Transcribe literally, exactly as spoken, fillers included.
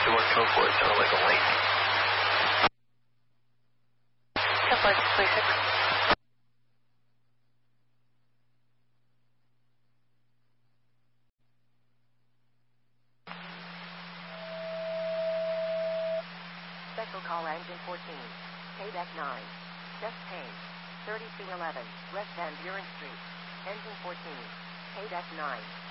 two one two four, it sounded like a lake. ten five six three six. Special call engine fourteen. Payback nine. Chest pain. thirty-two eleven. West Van Buren Street. Engine fourteen. Payback nine.